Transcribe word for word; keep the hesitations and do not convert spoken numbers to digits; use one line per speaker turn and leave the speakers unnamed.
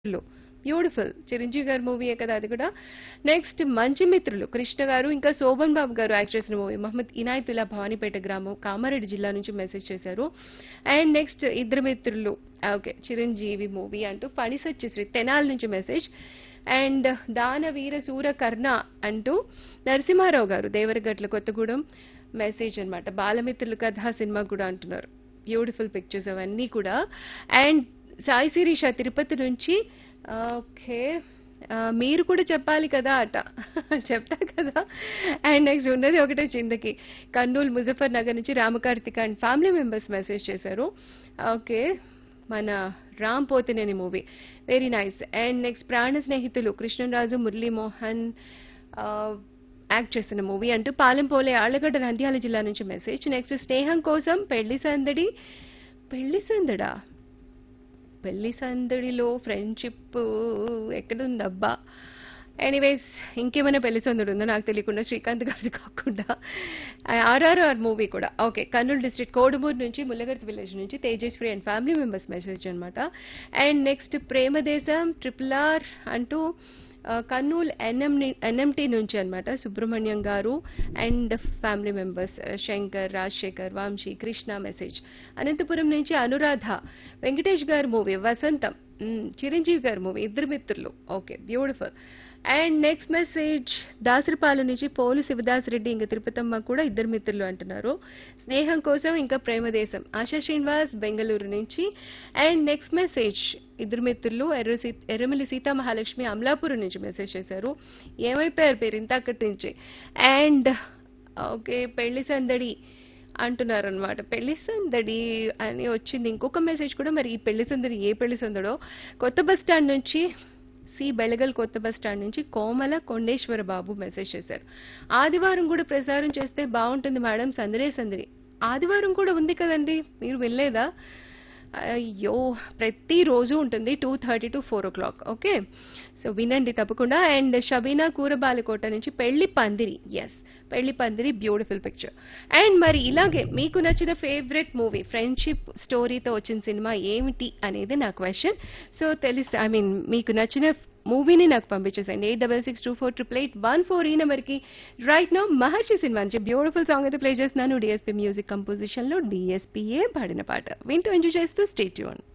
లో బ్యూటిఫుల్ చిరంజీవి గారి మూవీయే కదా అది కూడా. నెక్స్ట్ మంచి మిత్రులు కృష్ణ గారు ఇంకా శోభన్ బాబు గారు యాక్ట్ చేసిన మూవీ. మహమ్మద్ ఇనాయతుల్లా భవానీపేట గ్రామం కామారెడ్డి జిల్లా నుంచి మెసేజ్ చేశారు. అండ్ నెక్స్ట్ ఇద్దరు మిత్రులు ఓకే చిరంజీవి మూవీ అంటూ ఫణిసచ్చి తెనాలి నుంచి మెసేజ్. అండ్ దానవీర సూర కర్ణ అంటూ నరసింహారావు గారు దేవరగట్ల కొత్తగూడెం మెసేజ్ అన్నమాట. బాలమిత్రులు కథ సినిమా కూడా అంటున్నారు. బ్యూటిఫుల్ పిక్చర్స్ అవన్నీ కూడా. అండ్ సాయి శిరీష తిరుపతి నుంచి ఓకే మీరు కూడా చెప్పాలి కదా అట చెప్తా కదా. అండ్ నెక్స్ట్ ఉన్నది ఒకటే చిందకి కర్నూలు ముజఫర్ నగర్ నుంచి Ramakarthika and family members message చేశారు. ఓకే మన Ram Pothineni movie very nice. And next ప్రాణ స్నేహితులు కృష్ణరాజు మురళీమోహన్ యాక్ట్ చేసిన మూవీ అంటూ పాలెంపోలే ఆళ్లగడ్డ నంద్యాల జిల్లా నుంచి మెసేజ్. నెక్స్ట్ స్నేహం కోసం పెళ్లి సందడి పెళ్లి సందడా పెళ్లి సందడిలో ఫ్రెండ్షిప్ ఎక్కడుందబ్బా. ఎనీవేస్ ఇంకేమైనా పెళ్లి సందడి ఉందో నాకు తెలియకుండా శ్రీకాంత్ గారిది కాకుండా ఆర్ఆర్ఆర్ మూవీ కూడా ఓకే కర్నూలు డిస్ట్రిక్ట్ కోడుమూరు నుంచి ముల్లగర్తి విలేజ్ నుంచి Tejaswi and family members message అనమాట. And next Premadesam triple R అంటూ కర్నూలు ఎన్ఎం ఎన్ఎంటీ నుంచి అనమాట సుబ్రహ్మణ్యం గారు and family members Shankar Rajasekhar Vamsi Krishna message. Anantapuram నుంచి అనురాధ వెంకటేష్ గారి మూవీ వసంతం చిరంజీవి గారి మూవీ ఇద్దరు మిత్రులు okay beautiful. And next message Dasaripalem నుంచి పోలు శివదాస్ రెడ్డి ఇంకా తిరుపతమ్మ కూడా ఇద్దరు మిత్రులు అంటున్నారు. స్నేహం కోసం ఇంకా ప్రేమదేశం ఆశా శ్రీనివాస్ బెంగళూరు నుంచి. అండ్ నెక్స్ట్ మెసేజ్ ఇద్దరు మిత్రులు ఎర్ర ఎర్రమిల్లి సీతా మహాలక్ష్మి అమలాపురం నుంచి మెసేజ్ చేశారు. ఏమైపోయారు పేరు ఇంత అక్కడి నుంచి. అండ్ ఓకే పెళ్లి సందడి అంటున్నారు అనమాట. పెళ్లి సందడి అని వచ్చింది ఇంకొక మెసేజ్ కూడా. మరి ఈ పెళ్లి సందడి ఏ పెళ్లి సందడో. కొత్త బస్ స్టాండ్ నుంచి సి బెళగల్ కొత్త బస్ స్టాండ్ నుంచి కోమల కొండేశ్వర బాబు మెసేజ్ చేశారు. ఆదివారం కూడా ప్రసారం చేస్తే బాగుంటుంది మేడం సందడే సందడి. ఆదివారం కూడా ఉంది కదండి మీరు వెళ్ళలేదా? అయ్యో ప్రతిరోజు ఉంటుంది two thirty to four oh clock okay so వినండి తప్పకుండా. అండ్ షబీనా కూరబాలకోట నుంచి పెళ్లి పందిరి ఎస్ పెళ్లి పందిరి బ్యూటిఫుల్ పిక్చర్. అండ్ మరి ఇలాగే మీకు నచ్చిన ఫేవరెట్ మూవీ ఫ్రెండ్షిప్ స్టోరీతో వచ్చిన సినిమా ఏమిటి అనేది నా క్వశ్చన్. సో తెలిస్తే ఐ మీన్ మీకు నచ్చిన మూవీని నాకు పంపించేసండి eight double six two four triple eight one four ఈ నెంబర్కి. రైట్ నౌ మహర్షి సినిమా నుంచి బ్యూటిఫుల్ సాంగ్ అయితే ప్లే చేస్తున్నాను. డిఎస్పీ మ్యూజిక్ కంపోజిషన్ లో డిఎస్పీఏ పాడిన పాట వింటూ ఎంజాయ్ చేస్తూ స్టే ట్యూన్.